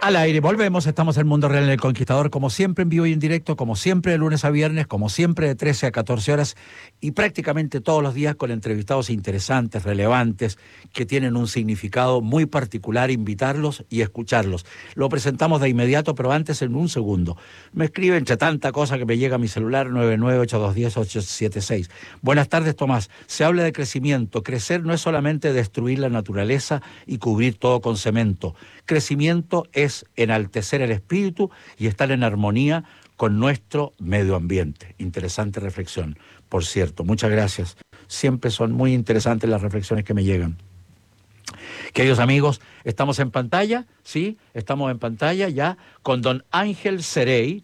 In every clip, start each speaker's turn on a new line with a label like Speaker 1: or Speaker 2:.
Speaker 1: Al aire, volvemos, estamos en Mundo Real en El Conquistador, como siempre en vivo y en directo, como siempre de lunes a viernes, como siempre de 13 a 14 horas y prácticamente todos los días con entrevistados interesantes, relevantes, que tienen un significado muy particular, invitarlos y escucharlos. Lo presentamos de inmediato, pero antes en un segundo. Me escribe entre tanta cosa que me llega a mi celular 998210876. Buenas tardes, Tomás. Se habla de crecimiento. Crecer no es solamente destruir la naturaleza y cubrir todo con cemento. Crecimiento es enaltecer el espíritu y estar en armonía con nuestro medio ambiente. Interesante reflexión, por cierto. Muchas gracias. Siempre son muy interesantes las reflexiones que me llegan. Queridos amigos, estamos en pantalla, ¿sí? Estamos en pantalla ya con don Ángel Cerey,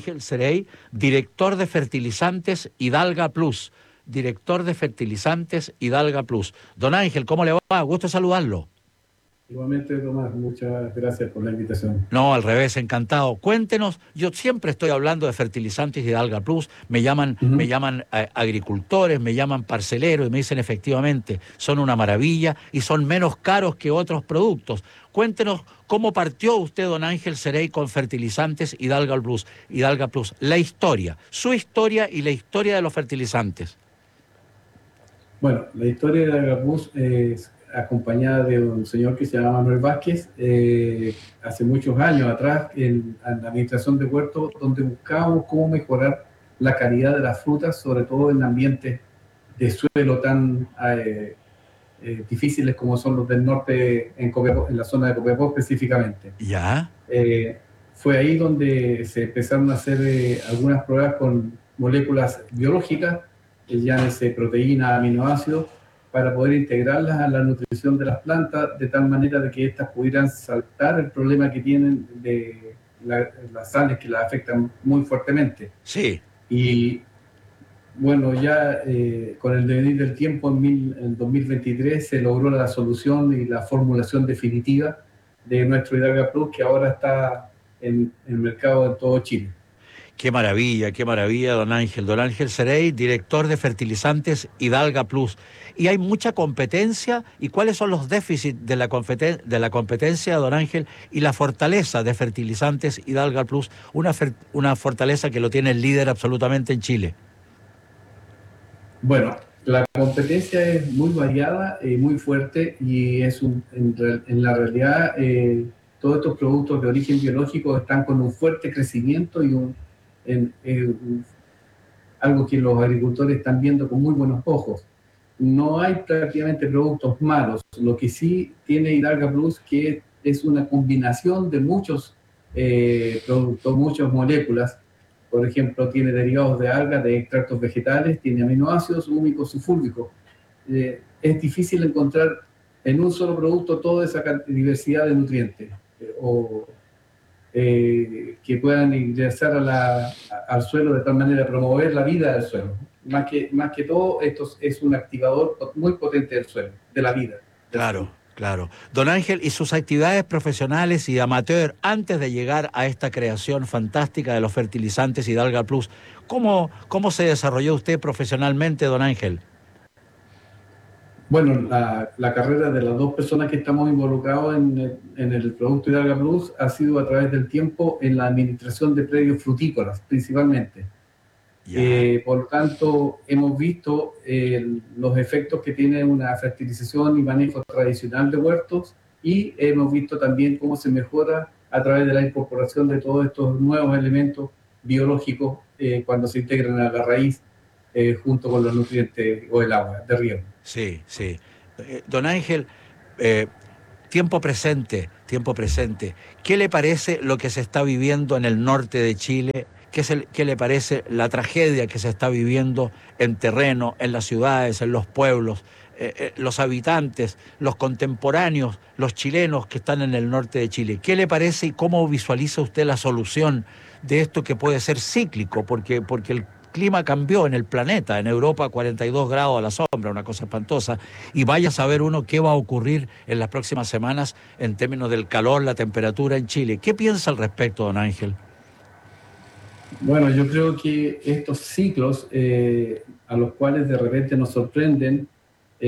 Speaker 1: director de Fertilizantes Hidalga Plus. Director de Fertilizantes Hidalga Plus. Don Ángel, ¿cómo le va? Gusto saludarlo.
Speaker 2: Igualmente, Tomás, muchas gracias por la invitación.
Speaker 1: No, al revés, encantado. Cuéntenos, yo siempre estoy hablando de Fertilizantes Hidalga Plus, me llaman agricultores, me llaman parceleros y me dicen efectivamente, son una maravilla y son menos caros que otros productos. Cuéntenos cómo partió usted, don Ángel Cerey, con Fertilizantes Hidalga Plus, la historia, su historia y la historia de los fertilizantes.
Speaker 2: Bueno, la historia de Hidalga Plus es acompañada de un señor que se llama Manuel Vázquez, hace muchos años atrás, en la administración de huertos, donde buscábamos cómo mejorar la calidad de las frutas, sobre todo en ambientes de suelo tan difíciles como son los del norte, en la zona de Copiapó específicamente.
Speaker 1: ¿Ya?
Speaker 2: Fue ahí donde se empezaron a hacer algunas pruebas con moléculas biológicas, llámese proteínas, aminoácidos, para poder integrarlas a la nutrición de las plantas de tal manera de que éstas pudieran saltar el problema que tienen de las sales que las afectan muy fuertemente.
Speaker 1: Sí.
Speaker 2: Y bueno, ya con el devenir del tiempo, en 2023 se logró la solución y la formulación definitiva de nuestro Hidalga Plus, que ahora está en el mercado de todo Chile.
Speaker 1: Qué maravilla, don Ángel. Don Ángel Cerey, director de Fertilizantes Hidalga Plus. Y hay mucha competencia. ¿Y cuáles son los déficits de la competencia, don Ángel, y la fortaleza de Fertilizantes Hidalga Plus? Una fortaleza que lo tiene el líder absolutamente en Chile.
Speaker 2: Bueno, la competencia es muy variada, muy fuerte, y en la realidad todos estos productos de origen biológico están con un fuerte crecimiento y algo que los agricultores están viendo con muy buenos ojos. No hay prácticamente productos malos. Lo que sí tiene Hidalga Plus, que es una combinación de muchos productos, muchas moléculas. Por ejemplo, tiene derivados de algas, de extractos vegetales, tiene aminoácidos, húmicos, sulfúricos. Es difícil encontrar en un solo producto toda esa diversidad de nutrientes que puedan ingresar al suelo de tal manera de promover la vida del suelo. Más que todo, esto es un activador muy potente del suelo, de la vida.
Speaker 1: Claro. Claro. Don Ángel, ¿y sus actividades profesionales y amateur antes de llegar a esta creación fantástica de los fertilizantes Hidalga Plus? ¿Cómo se desarrolló usted profesionalmente, don Ángel?
Speaker 2: Bueno, la carrera de las dos personas que estamos involucrados en el producto Hidalga Plus ha sido a través del tiempo en la administración de predios frutícolas, principalmente. Por lo tanto, hemos visto los efectos que tiene una fertilización y manejo tradicional de huertos, y hemos visto también cómo se mejora a través de la incorporación de todos estos nuevos elementos biológicos cuando se integran a la raíz junto con los nutrientes o el agua de riego.
Speaker 1: Sí, sí. Don Ángel, tiempo presente, ¿qué le parece lo que se está viviendo en el norte de Chile? ¿Qué le parece la tragedia que se está viviendo en terreno, en las ciudades, en los pueblos, los habitantes, los contemporáneos, los chilenos que están en el norte de Chile? ¿Qué le parece y cómo visualiza usted la solución de esto que puede ser cíclico? Porque el clima cambió en el planeta, en Europa 42 grados a la sombra, una cosa espantosa, y vaya a saber uno qué va a ocurrir en las próximas semanas en términos del calor, la temperatura en Chile. ¿Qué piensa al respecto, don Ángel?
Speaker 2: Bueno, yo creo que estos ciclos a los cuales de repente nos sorprenden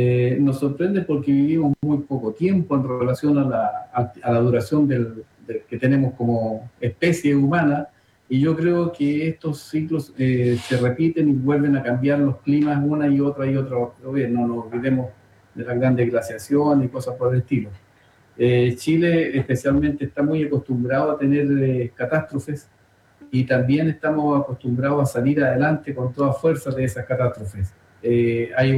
Speaker 2: porque vivimos muy poco tiempo en relación a la duración que que tenemos como especie humana, y yo creo que estos ciclos se repiten y vuelven a cambiar los climas una y otra vez. No nos olvidemos de las grandes glaciaciones y cosas por el estilo. Chile especialmente está muy acostumbrado a tener catástrofes, y también estamos acostumbrados a salir adelante con toda fuerza de esas catástrofes. Hay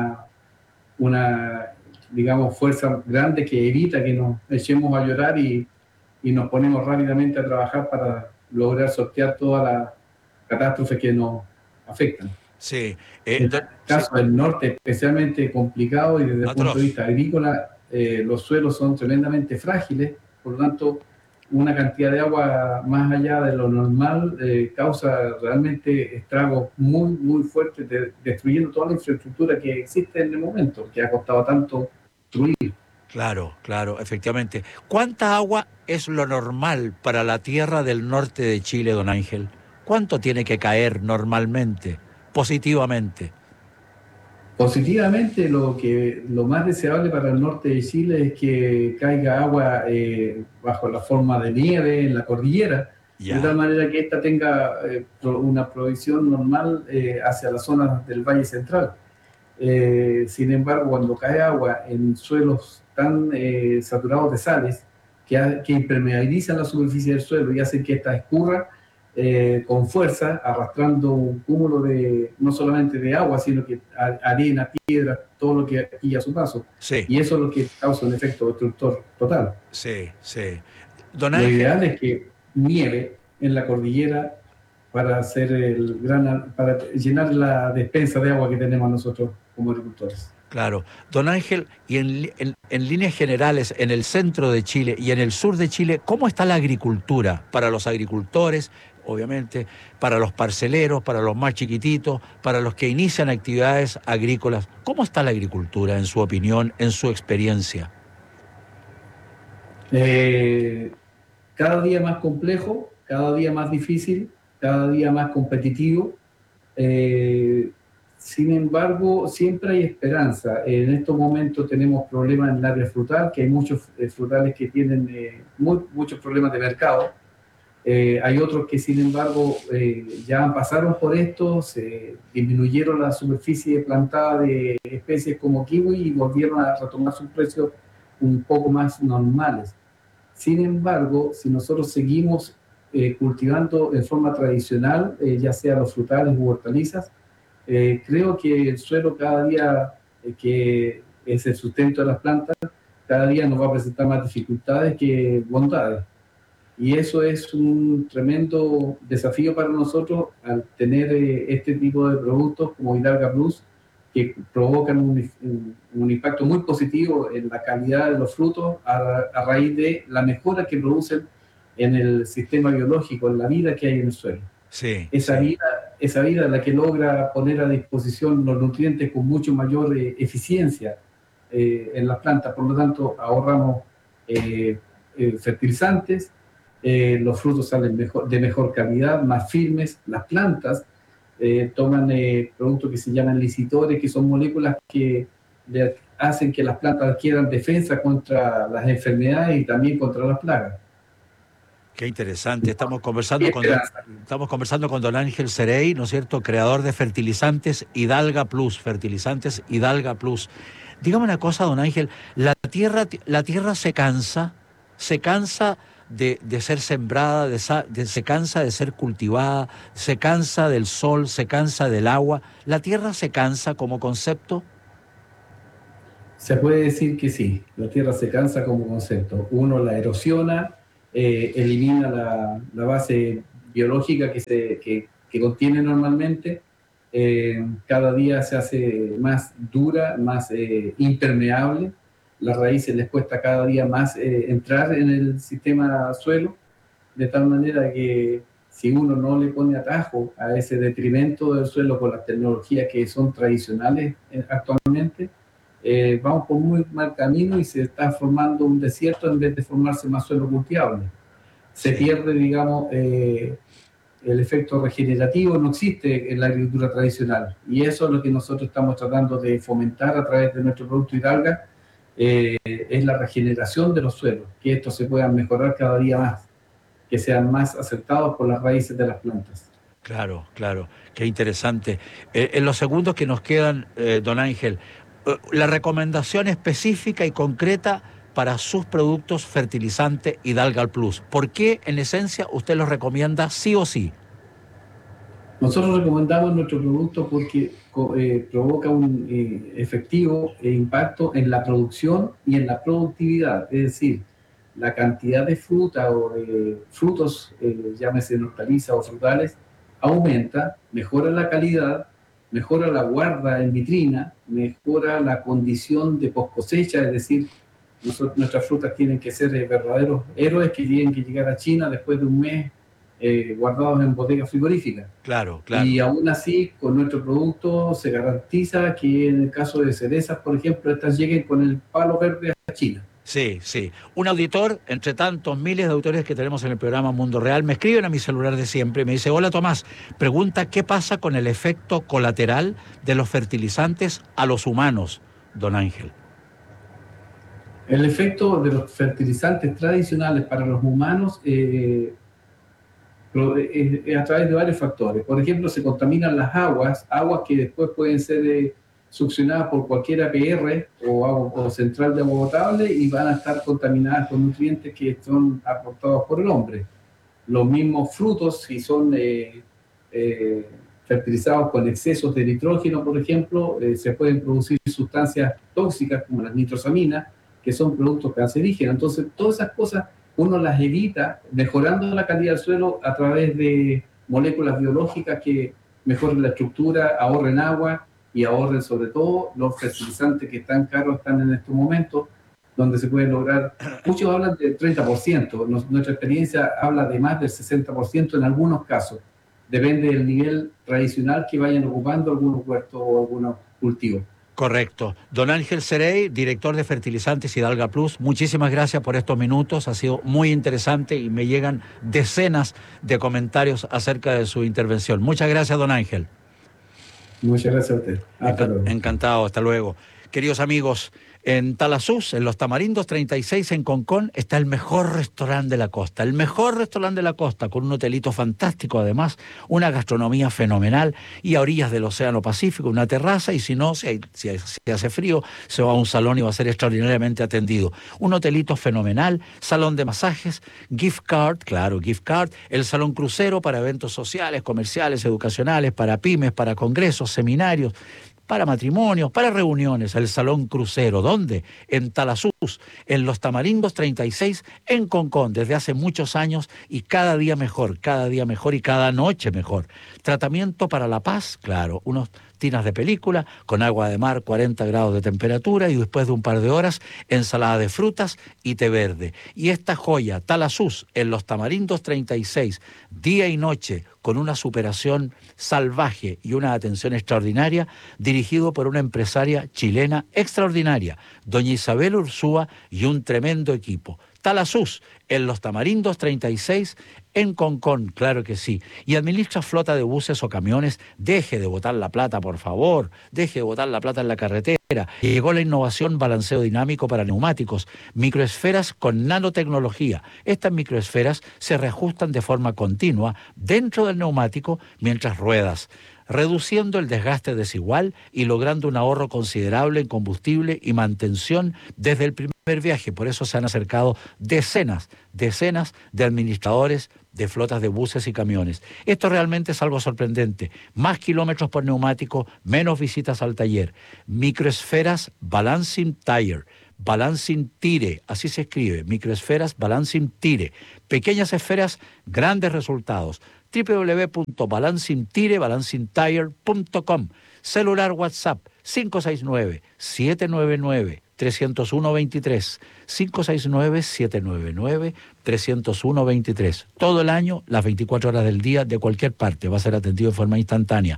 Speaker 2: una, digamos, fuerza grande que evita que nos echemos a llorar y nos ponemos rápidamente a trabajar para lograr sortear todas las catástrofes que nos afectan.
Speaker 1: Sí.
Speaker 2: En el caso del norte, especialmente complicado, y desde el punto de vista agrícola, los suelos son tremendamente frágiles, por lo tanto, una cantidad de agua más allá de lo normal causa realmente estragos muy, muy fuertes, destruyendo toda la infraestructura que existe en el momento, que ha costado tanto destruir.
Speaker 1: Claro, claro, efectivamente. ¿Cuánta agua es lo normal para la tierra del norte de Chile, don Ángel? ¿Cuánto tiene que caer normalmente, positivamente?
Speaker 2: Positivamente, lo más deseable para el norte de Chile es que caiga agua bajo la forma de nieve en la cordillera, de tal manera que ésta tenga una provisión normal hacia las zonas del Valle Central. Sin embargo, cuando cae agua en suelos tan saturados de sales que impermeabilizan la superficie del suelo y hacen que ésta escurra con fuerza, arrastrando un cúmulo no solamente de agua, sino que arena, piedra, todo lo que pilla a su paso.
Speaker 1: Sí.
Speaker 2: Y eso es lo que causa un efecto destructor total.
Speaker 1: Sí, sí.
Speaker 2: Don Ángel, lo ideal es que nieve en la cordillera para para llenar la despensa de agua que tenemos nosotros como agricultores.
Speaker 1: Claro. Don Ángel, y en líneas generales, en el centro de Chile y en el sur de Chile, ¿cómo está la agricultura para los agricultores, obviamente, para los parceleros, para los más chiquititos, para los que inician actividades agrícolas? ¿Cómo está la agricultura, en su opinión, en su experiencia?
Speaker 2: Cada día más complejo, cada día más difícil, cada día más competitivo. Sin embargo, siempre hay esperanza. En estos momentos tenemos problemas en el área frutal, que hay muchos frutales que tienen muchos problemas de mercado. Hay otros que, sin embargo, ya pasaron por esto, se disminuyeron la superficie plantada de especies como kiwi y volvieron a retomar sus precios un poco más normales. Sin embargo, si nosotros seguimos cultivando de forma tradicional, ya sea los frutales u hortalizas, creo que el suelo cada día, que es el sustento de las plantas, cada día nos va a presentar más dificultades que bondades. Y eso es un tremendo desafío para nosotros al tener este tipo de productos como Hidalga Plus, que provocan un impacto muy positivo en la calidad de los frutos a raíz de la mejora que producen en el sistema biológico, en la vida que hay en el suelo.
Speaker 1: Sí,
Speaker 2: esa vida es la que logra poner a disposición los nutrientes con mucho mayor eficiencia en las plantas. Por lo tanto, ahorramos fertilizantes, los frutos salen de mejor calidad, más firmes. Las plantas toman productos que se llaman licitores, que son moléculas que hacen que las plantas adquieran defensa contra las enfermedades y también contra las plagas.
Speaker 1: Qué interesante. Estamos conversando con don Ángel Cerey, ¿no es cierto?, creador de fertilizantes Hidalga Plus. Dígame una cosa, don Ángel, la tierra se cansa de ser sembrada, se cansa de ser cultivada, se cansa del sol, se cansa del agua. ¿La tierra se cansa como concepto?
Speaker 2: Se puede decir que sí, la tierra se cansa como concepto. Uno la erosiona, elimina la base biológica que contiene normalmente. Cada día se hace más dura, más impermeable. Las raíces les cuesta cada día más entrar en el sistema suelo, de tal manera que si uno no le pone atajo a ese detrimento del suelo con las tecnologías que son tradicionales actualmente, vamos por muy mal camino y se está formando un desierto en vez de formarse más suelo cultivable. Se pierde, digamos, el efecto regenerativo, no existe en la agricultura tradicional, y eso es lo que nosotros estamos tratando de fomentar a través de nuestro producto Hidalga, es la regeneración de los suelos, que estos se puedan mejorar cada día más. que sean más aceptados por las raíces de las plantas.
Speaker 1: Claro, claro, qué interesante. En los segundos que nos quedan, don Ángel, la recomendación específica y concreta para sus productos fertilizante Hidalgal Plus. ¿Por qué, en esencia, usted los recomienda sí o sí?
Speaker 2: Nosotros recomendamos nuestro producto porque provoca un efectivo impacto en la producción y en la productividad, es decir, la cantidad de fruta o de frutos, llámese hortalizas o frutales, aumenta, mejora la calidad, mejora la guarda en vitrina, mejora la condición de post cosecha, es decir, nuestras frutas tienen que ser verdaderos héroes que tienen que llegar a China después de un mes guardados en bodegas frigoríficas.
Speaker 1: Claro, claro.
Speaker 2: Y aún así, con nuestro producto se garantiza que en el caso de cerezas, por ejemplo, estas lleguen con el palo verde a China.
Speaker 1: Sí, sí. Un auditor, entre tantos miles de auditores que tenemos en el programa Mundo Real, me escriben a mi celular de siempre y me dice: hola Tomás, pregunta qué pasa con el efecto colateral de los fertilizantes a los humanos, don Ángel.
Speaker 2: El efecto de los fertilizantes tradicionales para los humanos es a través de varios factores. Por ejemplo, se contaminan las aguas que después pueden ser succionadas por cualquier APR o central de agua potable y van a estar contaminadas con nutrientes que son aportados por el hombre. Los mismos frutos, si son fertilizados con excesos de nitrógeno, por ejemplo, se pueden producir sustancias tóxicas como las nitrosaminas, que son productos cancerígenos. Entonces, todas esas cosas uno las evita mejorando la calidad del suelo a través de moléculas biológicas que mejoren la estructura, ahorren agua y ahorren sobre todo los fertilizantes que tan caros están en estos momentos, donde se puede lograr, muchos hablan del 30%, nuestra experiencia habla de más del 60% en algunos casos, depende del nivel tradicional que vayan ocupando algunos huertos o algunos cultivos.
Speaker 1: Correcto. Don Ángel Cerey, director de Fertilizantes Hidalgal Plus, muchísimas gracias por estos minutos, ha sido muy interesante y me llegan decenas de comentarios acerca de su intervención. Muchas gracias, don Ángel.
Speaker 2: Muchas gracias a usted. Hasta luego.
Speaker 1: Encantado, hasta luego. Queridos amigos, en Talasús, en Los Tamarindos 36, en Concón, está el mejor restaurante de la costa. El mejor restaurante de la costa, con un hotelito fantástico además, una gastronomía fenomenal y a orillas del Océano Pacífico, una terraza, y si no, si hace frío, se va a un salón y va a ser extraordinariamente atendido. Un hotelito fenomenal, salón de masajes, gift card, claro, gift card, el salón crucero para eventos sociales, comerciales, educacionales, para pymes, para congresos, seminarios, para matrimonios, para reuniones, el Salón Crucero. ¿Dónde? En Talasús, en Los Tamarindos 36, en Concón, desde hace muchos años y cada día mejor y cada noche mejor. Tratamiento para la paz, claro, unos tinas de película, con agua de mar, 40 grados de temperatura y después de un par de horas, ensalada de frutas y té verde. Y esta joya, Talasús, en Los Tamarindos 36, día y noche, con una superación salvaje y una atención extraordinaria, dirigido por una empresaria chilena extraordinaria, doña Isabel Ursúa, y un tremendo equipo. Talasús, en Los Tamarindos 36, en Concón, claro que sí. Y administra flota de buses o camiones. Deje de botar la plata, por favor. Deje de botar la plata en la carretera. Llegó la innovación balanceo dinámico para neumáticos. Microesferas con nanotecnología. Estas microesferas se reajustan de forma continua dentro del neumático mientras ruedas, reduciendo el desgaste desigual y logrando un ahorro considerable en combustible y mantención desde el primer viaje. Por eso se han acercado decenas de administradores de flotas de buses y camiones. Esto realmente es algo sorprendente. Más kilómetros por neumático, menos visitas al taller. Microesferas Balancing Tire. Balancing Tire, así se escribe, microesferas Balancing Tire. Pequeñas esferas, grandes resultados. www.balancingtire.com. Celular WhatsApp 569-799-301-23. 569-799-301-23. Todo el año, las 24 horas del día, de cualquier parte. Va a ser atendido de forma instantánea.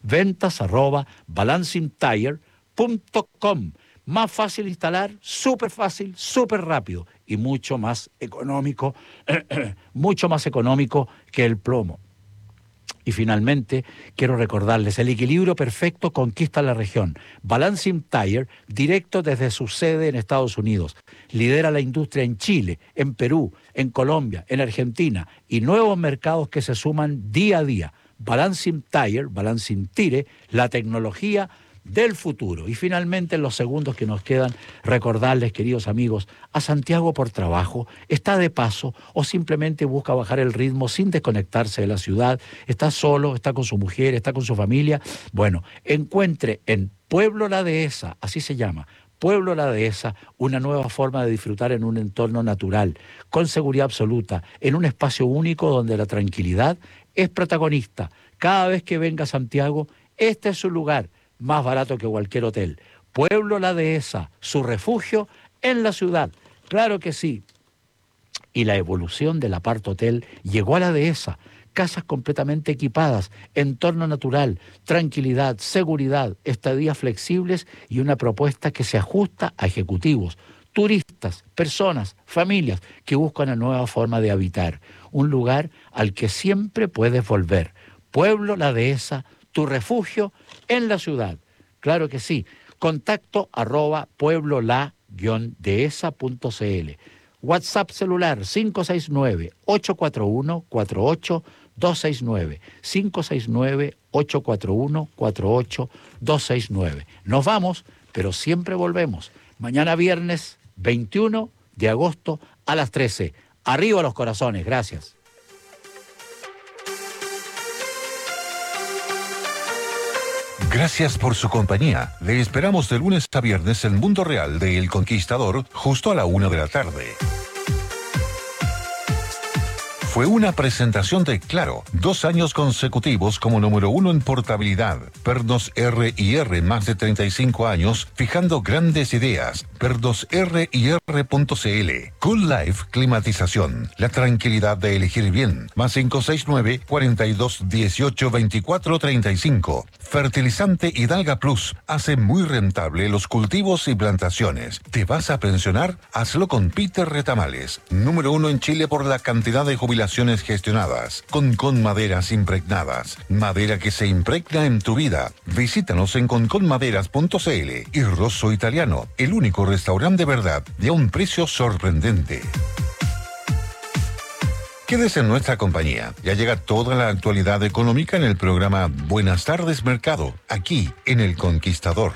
Speaker 1: ventas@balancingtire.com. Más fácil instalar, súper fácil, súper rápido y mucho más económico, mucho más económico que el plomo. Y finalmente, quiero recordarles, el equilibrio perfecto conquista la región. Balancing Tire, directo desde su sede en Estados Unidos. Lidera la industria en Chile, en Perú, en Colombia, en Argentina y nuevos mercados que se suman día a día. Balancing Tire, Balancing Tire, la tecnología del futuro. Y finalmente, en los segundos que nos quedan, recordarles, queridos amigos, a Santiago por trabajo, está de paso o simplemente busca bajar el ritmo sin desconectarse de la ciudad, está solo, está con su mujer, está con su familia. Bueno, encuentre en Pueblo La Dehesa, así se llama, Pueblo La Dehesa, una nueva forma de disfrutar en un entorno natural, con seguridad absoluta, en un espacio único donde la tranquilidad es protagonista. Cada vez que venga a Santiago, este es su lugar, más barato que cualquier hotel. Pueblo La Dehesa, su refugio en la ciudad. Claro que sí. Y la evolución del apart hotel llegó a La Dehesa. Casas completamente equipadas, entorno natural, tranquilidad, seguridad, estadías flexibles y una propuesta que se ajusta a ejecutivos, turistas, personas, familias que buscan una nueva forma de habitar. Un lugar al que siempre puedes volver. Pueblo La Dehesa, tu refugio en la ciudad. Claro que sí. Contacto @pueblola-dehesa.cl. WhatsApp celular 569-841-48269. 569-841-48269. Nos vamos, pero siempre volvemos. Mañana viernes 21 de agosto a las 13. Arriba los corazones. Gracias.
Speaker 3: Gracias por su compañía. Le esperamos de lunes a viernes en Mundo Real de El Conquistador, justo a la 1 de la tarde. Fue una presentación de Claro, 2 años consecutivos como número 1 en portabilidad. Pernos R&R, más de 35 años, fijando grandes ideas. Pernos R&R.cl. Cool Life Climatización, la tranquilidad de elegir bien. Más 569-4218-2435. Fertilizante Hidalga Plus, hace muy rentable los cultivos y plantaciones. ¿Te vas a pensionar? Hazlo con Peter Retamales, número 1 en Chile por la cantidad de jubilaciones gestionadas, con maderas impregnadas, madera que se impregna en tu vida. Visítanos en conmaderas.cl. y Rosso Italiano, el único restaurante de verdad y a un precio sorprendente. Quédese en nuestra compañía. Ya llega toda la actualidad económica en el programa Buenas tardes Mercado, aquí en El Conquistador.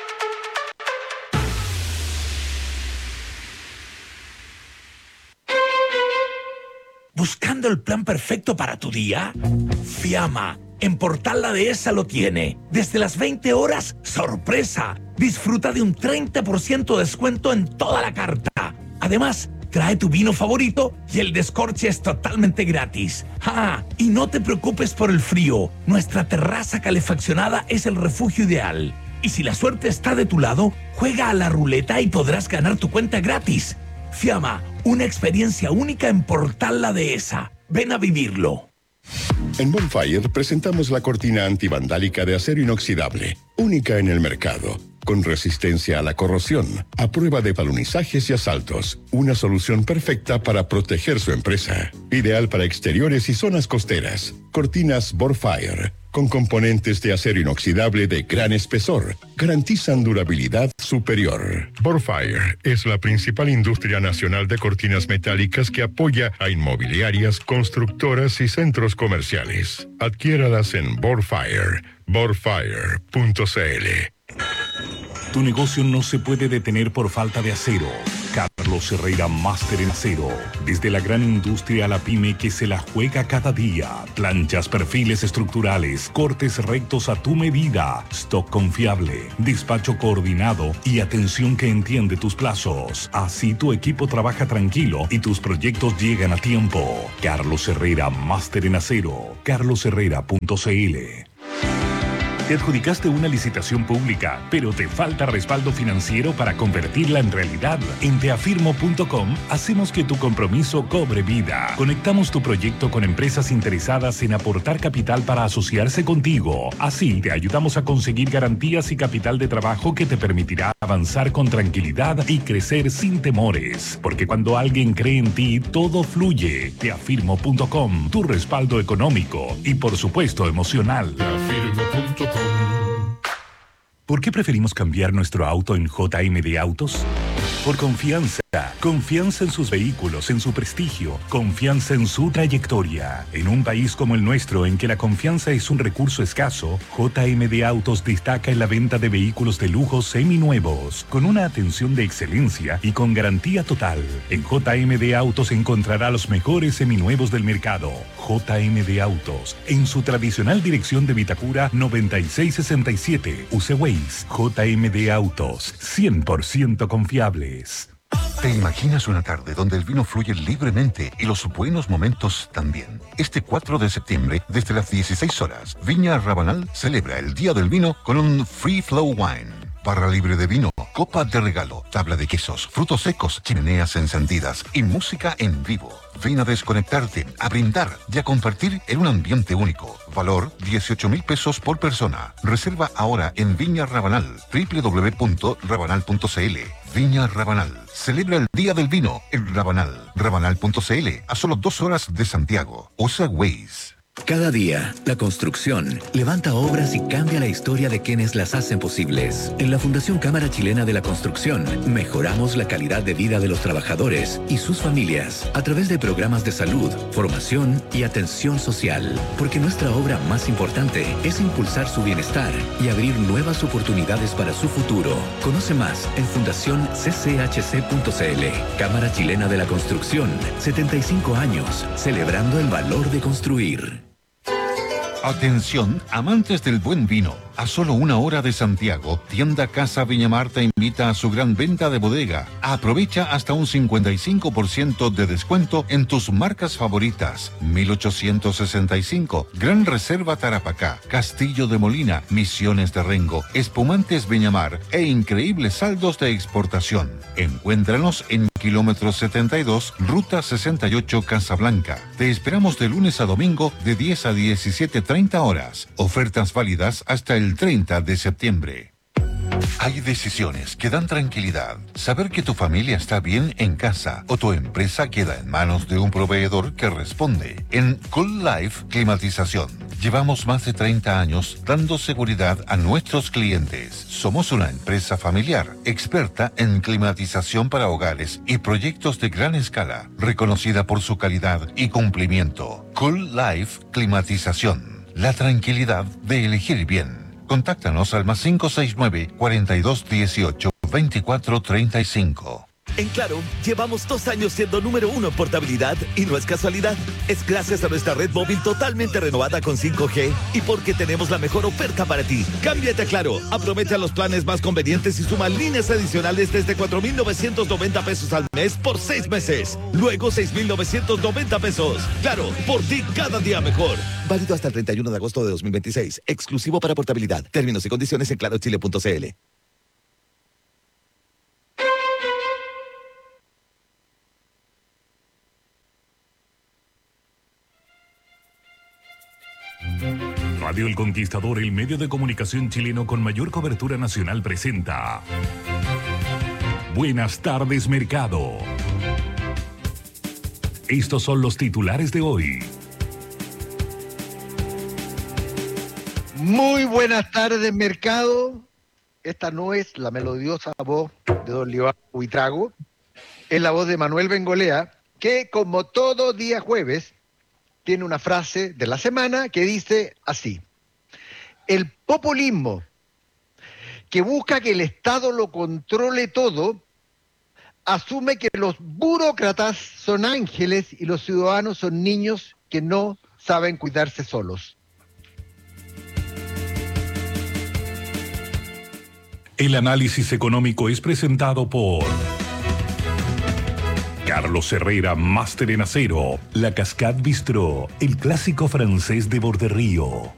Speaker 4: ¿Buscando el plan perfecto para tu día? Fiamma, en Portal La Dehesa lo tiene. Desde las 20 horas, ¡sorpresa! Disfruta de un 30% de descuento en toda la carta. Además, trae tu vino favorito y el descorche es totalmente gratis. ¡Ah! Y no te preocupes por el frío. Nuestra terraza calefaccionada es el refugio ideal. Y si la suerte está de tu lado, juega a la ruleta y podrás ganar tu cuenta gratis. Fiamma, una experiencia única en Portal La Dehesa. Ven a vivirlo.
Speaker 5: En Bonfire presentamos la cortina antivandálica de acero inoxidable, única en el mercado, con resistencia a la corrosión, a prueba de palunizajes y asaltos. Una solución perfecta para proteger su empresa. Ideal para exteriores y zonas costeras. Cortinas Bonfire, con componentes de acero inoxidable de gran espesor, garantizan durabilidad superior. Bonfire es la principal industria nacional de cortinas metálicas que apoya a inmobiliarias, constructoras y centros comerciales. Adquiéralas en Bonfire, bonfire.cl.
Speaker 6: Tu negocio no se puede detener por falta de acero. Carlos Herrera, máster en acero. Desde la gran industria a la pyme que se la juega cada día. Planchas, perfiles estructurales, cortes rectos a tu medida. Stock confiable, despacho coordinado y atención que entiende tus plazos. Así tu equipo trabaja tranquilo y tus proyectos llegan a tiempo. Carlos Herrera, máster en acero. carlosherrera.cl. Te adjudicaste una licitación pública, pero te falta respaldo financiero para convertirla en realidad. En teafirmo.com hacemos que tu compromiso cobre vida. Conectamos tu proyecto con empresas interesadas en aportar capital para asociarse contigo. Así, te ayudamos a conseguir garantías y capital de trabajo que te permitirá avanzar con tranquilidad y crecer sin temores. Porque cuando alguien cree en ti, todo fluye. Teafirmo.com, tu respaldo económico y, por supuesto, emocional. Teafirmo.com. ¿Por qué preferimos cambiar nuestro auto en JMD Autos? Por confianza. Confianza en sus vehículos, en su prestigio, confianza en su trayectoria. En un país como el nuestro, en que la confianza es un recurso escaso, JMD Autos destaca en la venta de vehículos de lujo seminuevos, con una atención de excelencia y con garantía total. En JMD Autos encontrará los mejores seminuevos del mercado. JMD Autos, en su tradicional dirección de Vitacura 9667, Useways. JMD Autos, 100% confiables.
Speaker 3: ¿Te imaginas una tarde donde el vino fluye libremente y los buenos momentos también? Este 4 de septiembre, desde las 16 horas, Viña Rabanal celebra el Día del Vino con un Free Flow Wine. Barra libre de vino, copa de regalo, tabla de quesos, frutos secos, chimeneas encendidas y música en vivo. Ven a desconectarte, a brindar y a compartir en un ambiente único. Valor 18,000 pesos por persona. Reserva ahora en Viña Rabanal, www.rabanal.cl. Viña Rabanal. Celebra el Día del Vino en Rabanal. Rabanal.cl, a solo 2 horas de Santiago. Usaways.
Speaker 7: Cada día, la construcción levanta obras y cambia la historia de quienes las hacen posibles. En la Fundación Cámara Chilena de la Construcción, mejoramos la calidad de vida de los trabajadores y sus familias a través de programas de salud, formación y atención social. Porque nuestra obra más importante es impulsar su bienestar y abrir nuevas oportunidades para su futuro. Conoce más en fundacioncchc.cl. Cámara Chilena de la Construcción, 75 años, celebrando el valor de construir.
Speaker 3: Atención, amantes del buen vino. A solo 1 hora de Santiago, Tienda Casa Viña Marta invita a su gran venta de bodega. Aprovecha hasta un 55% de descuento en tus marcas favoritas. 1865, Gran Reserva Tarapacá, Castillo de Molina, Misiones de Rengo, Espumantes Viñamar e increíbles saldos de exportación. Encuéntranos en kilómetro 72, ruta 68 Casablanca. Te esperamos de lunes a domingo de 10 a 17:30 horas. Ofertas válidas hasta el 30 de septiembre. Hay decisiones que dan tranquilidad. Saber que tu familia está bien en casa o tu empresa queda en manos de un proveedor que responde. En Cool Life Climatización, llevamos más de 30 años dando seguridad a nuestros clientes. Somos una empresa familiar, experta en climatización para hogares y proyectos de gran escala, reconocida por su calidad y cumplimiento. Cool Life Climatización, la tranquilidad de elegir bien. Contáctanos al +569 4218 2435.
Speaker 4: En Claro, llevamos 2 años siendo número 1 en portabilidad y no es casualidad. Es gracias a nuestra red móvil totalmente renovada con 5G y porque tenemos la mejor oferta para ti. Cámbiate a Claro, aprovecha los planes más convenientes y suma líneas adicionales desde 4,990 pesos al mes por 6 meses. Luego 6,990 pesos. Claro, por ti cada día mejor. Válido hasta el 31 de agosto de 2026. Exclusivo para portabilidad. Términos y condiciones en clarochile.cl.
Speaker 6: Radio El Conquistador, el medio de comunicación chileno con mayor cobertura nacional, presenta Buenas tardes, Mercado. Estos son los titulares de hoy.
Speaker 8: Muy buenas tardes, Mercado. Esta no es la melodiosa voz de don Leonardo Buitrago, es la voz de Manuel Bengolea, que como todo día jueves tiene una frase de la semana que dice así: el populismo que busca que el Estado lo controle todo, asume que los burócratas son ángeles y los ciudadanos son niños que no saben cuidarse solos.
Speaker 6: El análisis económico es presentado por Carlos Herrera, máster en acero, La Cascade Bistró, el clásico francés de Borderío.